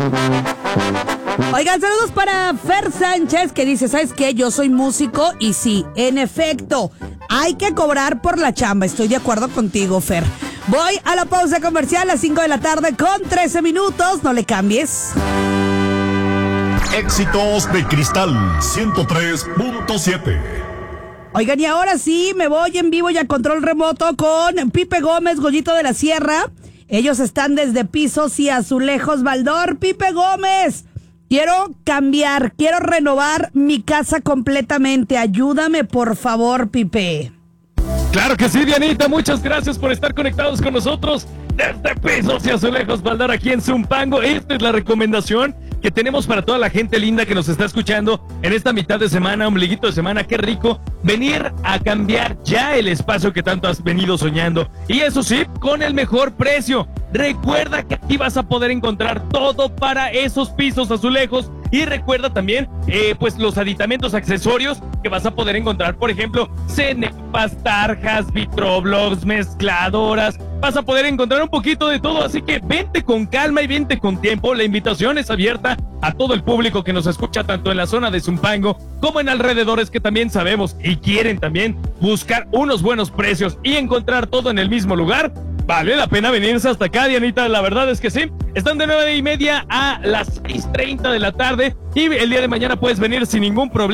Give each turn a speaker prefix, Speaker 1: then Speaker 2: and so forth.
Speaker 1: Oigan, saludos para Fer Sánchez, que dice, ¿sabes qué? Yo soy músico y sí, en efecto, hay que cobrar por la chamba. Estoy de acuerdo contigo, Fer. Voy a la pausa comercial a las 5 de la tarde con 13 minutos. No le cambies.
Speaker 2: Éxitos de Cristal 103.7.
Speaker 1: Oigan, y ahora sí, me voy en vivo y a control remoto con Pipe Gómez, Goyito de la Sierra. Ellos están desde Pisos y Azulejos Baldor. Pipe Gómez, quiero cambiar, quiero renovar mi casa completamente. Ayúdame, por favor, Pipe.
Speaker 3: Claro que sí, Dianita, muchas gracias por estar conectados con nosotros desde Pisos y Azulejos Baldor aquí en Zumpango. Esta es la recomendación que tenemos para toda la gente linda que nos está escuchando en esta mitad de semana, ombliguito de semana. Qué rico venir a cambiar ya el espacio que tanto has venido soñando, y eso sí, con el mejor precio. Recuerda que aquí vas a poder encontrar todo para esos pisos, azulejos, y recuerda también pues los aditamentos, accesorios que vas a poder encontrar, por ejemplo, cenepas, tarjas, vitroblocks, mezcladoras. Vas a poder encontrar un poquito de todo, así que vente con calma y vente con tiempo. La invitación es abierta a todo el público que nos escucha tanto en la zona de Zumpango como en alrededores, que también sabemos y quieren también buscar unos buenos precios y encontrar todo en el mismo lugar. Vale la pena venirse hasta acá, Dianita, la verdad es que sí. Están de 9:30 a las 6:30 de la tarde y el día de mañana puedes venir sin ningún problema.